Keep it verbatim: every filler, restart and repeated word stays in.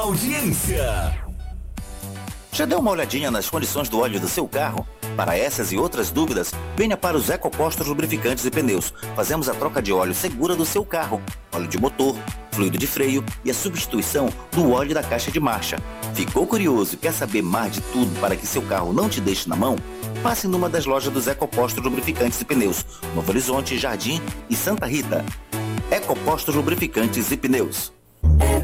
audiência. Já deu uma olhadinha nas condições do óleo do seu carro? Para essas e outras dúvidas, venha para os Ecopostos Lubrificantes e Pneus. Fazemos a troca de óleo segura do seu carro, óleo de motor, fluido de freio e a substituição do óleo da caixa de marcha. Ficou curioso e quer saber mais de tudo para que seu carro não te deixe na mão? Passe numa das lojas dos Ecopostos Lubrificantes e Pneus, Novo Horizonte, Jardim e Santa Rita. Ecopostos Lubrificantes e Pneus.